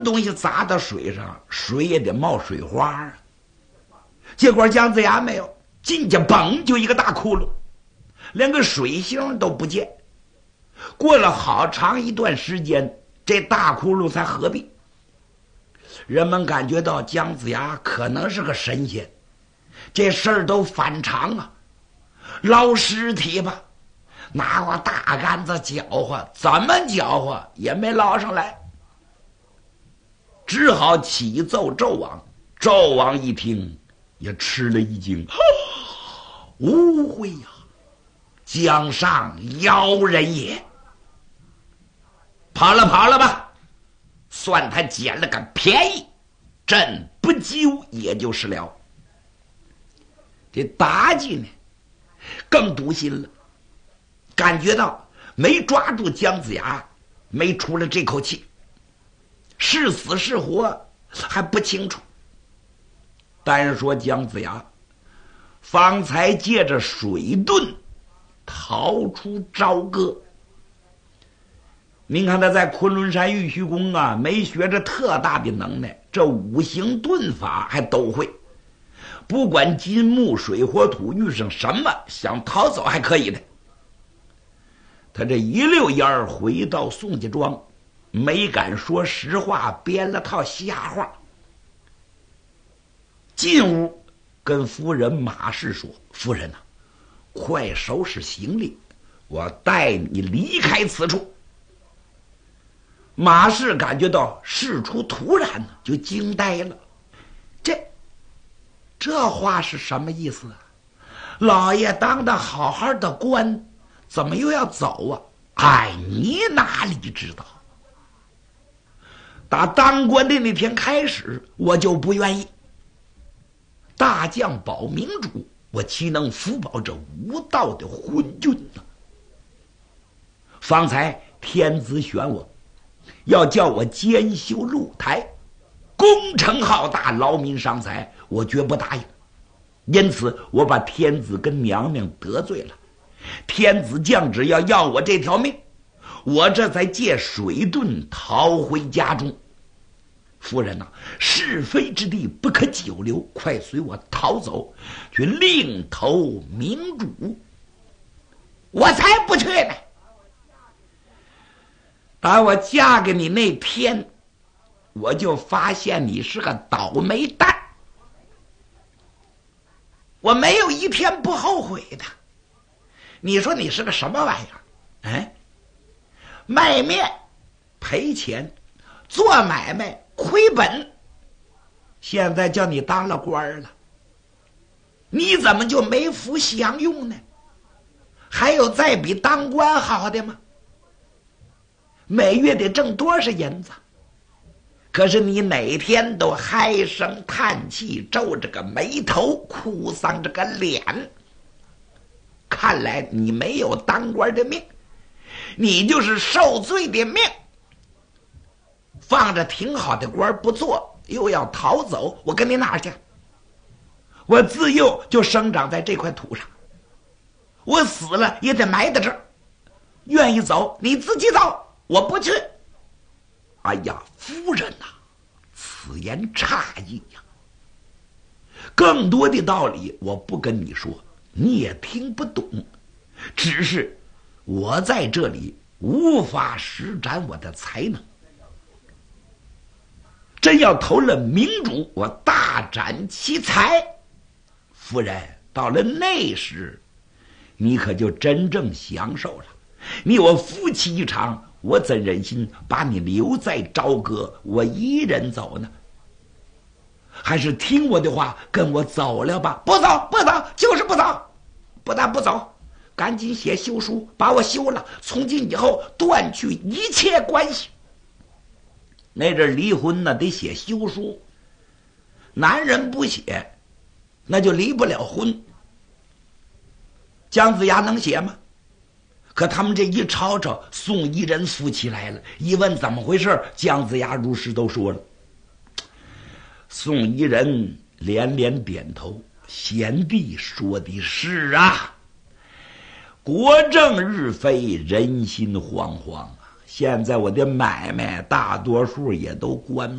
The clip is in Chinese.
东西砸到水上，水也得冒水花啊。结果姜子牙没有，进去嘣就一个大窟窿，连个水星都不见。过了好长一段时间，这大窟窿才合并。人们感觉到姜子牙可能是个神仙，这事儿都反常啊！捞尸体吧，拿过大杆子搅和，怎么搅和也没捞上来，只好启奏纣王。纣王一听也吃了一惊，误会呀，姜尚妖人也。跑了吧，算他捡了个便宜，朕不救也就是了。这妲己呢更堵心了，感觉到没抓住姜子牙，没出了这口气，是死是活还不清楚。单说姜子牙方才借着水遁逃出朝歌。您看他在昆仑山玉虚宫啊，没学着特大的能耐，这五行遁法还都会，不管金木水火土遇上什么，想逃走还可以的。他这一溜烟儿回到宋家庄，没敢说实话，编了套瞎话。进屋跟夫人马氏说：“夫人呐，快收拾行李，我带你离开此处。”马氏感觉到事出突然，就惊呆了。这话是什么意思啊？老爷当的好好的官，怎么又要走啊？哎，你哪里知道？打当官的那天开始，我就不愿意。大将保明主，我岂能服保这无道的昏君呢？方才天子选我，要叫我监修露台，工程浩大，劳民伤财，我绝不答应。因此我把天子跟娘娘得罪了，天子降旨要我这条命，我这才借水遁逃回家中。夫人呐，是非之地不可久留，快随我逃走，去另投明主。我才不去呢！打我嫁给你那天，我就发现你是个倒霉蛋，我没有一天不后悔的。你说你是个什么玩意儿？卖面赔钱，做买卖亏本，现在叫你当了官了，你怎么就没福享用呢？还有再比当官好的吗？每月得挣多少银子？可是你哪天都唉声叹气，皱着个眉头，哭丧着个脸。看来你没有当官的命，你就是受罪的命。放着挺好的官不做，又要逃走，我跟你哪儿去？我自幼就生长在这块土上，我死了也得埋在这儿。愿意走你自己走，我不去。哎呀，夫人呐，此言差矣呀！更多的道理我不跟你说，你也听不懂，只是我在这里无法施展我的才能。真要投了明主，我大展其才。夫人，到了那时，你可就真正享受了。你我夫妻一场，我怎忍心把你留在朝歌，我一人走呢？还是听我的话，跟我走了吧。不走，不走，就是不走。不但不走，赶紧写休书，把我休了，从今以后断去一切关系。那阵离婚呢，得写休书，男人不写，那就离不了婚。姜子牙能写吗？可他们这一吵吵，宋夷人夫妻来了，一问怎么回事，姜子牙如实都说了。宋夷人连连点头，贤弟说的是啊，国政日非，人心惶惶啊， 现在我的买卖大多数也都关